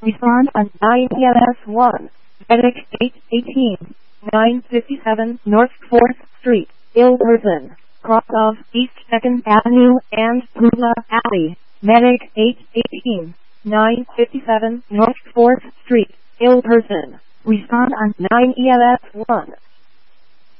Respond on 9 EMS 1. Medic 818, 957 North 4th Street, ill person. Cross of East 2nd Avenue and Pula Alley. Medic 818, 957 North 4th Street, ill person. Respond on 9 EMS 1.